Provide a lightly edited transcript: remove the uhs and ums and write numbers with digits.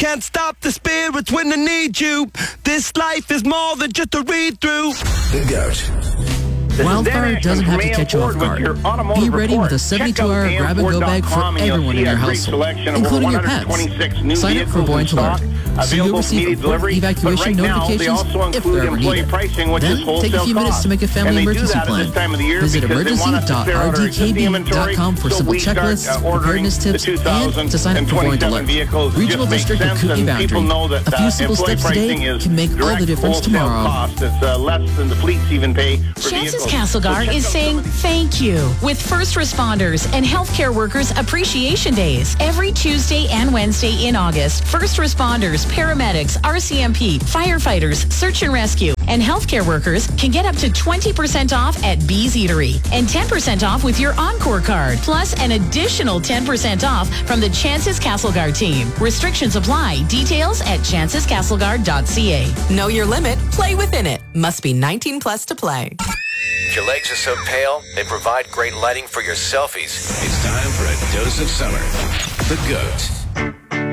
can't stop the spirits when they need you. This life is more than just a read-through. The Goat. Wildfire doesn't have to catch you off guard. Be ready with a 72-hour grab-and-go bag for everyone in your household, including your pets. Sign up for Boy to Learn, so you'll receive alert evacuation notifications if they're ever needed. Then, take a few minutes to make a family emergency plan. Visit emergency.rdkb.com for simple checklists, preparedness tips, and to sign up for Boy to Learn. Regional District of Kootenai Boundary. A few simple steps today can make all the difference tomorrow. Chances Castlegar is saying thank you with first responders and healthcare workers appreciation days every Tuesday and Wednesday in August. First responders, paramedics, RCMP, firefighters, search and rescue, and healthcare workers can get up to 20% off at Bee's Eatery and 10% off with your Encore card, plus an additional 10% off from the Chances Castlegar team. Restrictions apply. Details at chancescastlegar.ca. Know your limit. Play within it. Must be 19 plus to play. If your legs are so pale, they provide great lighting for your selfies. It's time for a dose of summer. The Goat.